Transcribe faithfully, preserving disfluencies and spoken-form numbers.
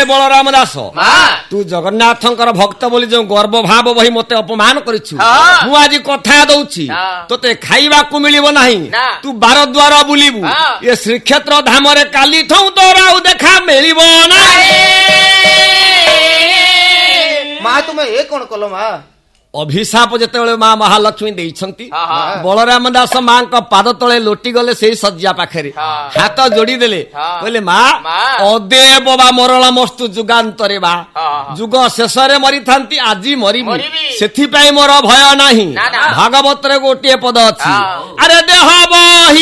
बलराम दास तू जगन्नाथंकर भक्त बोली जो गर्व भाव बही मते अपमान करिछु मु आज कथा दउछि तोते खाइबा को मिलिबो नाही तू बार द्वार बुलिबु ये श्रीक्षेत्र धाम रे काली ठौ तोरा देखा मिलिबो नाही मां तुमे ए कोन कलो मां अभिशाप जेतेबेले मां महालक्ष्मी देइछंती बलराम दास मां का पाद तळे लोटी गले सेही सज्जा पाखरे हाथ जोड़ी देले कहले मां अदेव बा मरला मस्तु जुगांतरे बा जुग शेष रे मरि थांती आजी मरिबी सेथि पई मोर भय नाही भागवत रे गोटिए पद अछि अरे देह बहि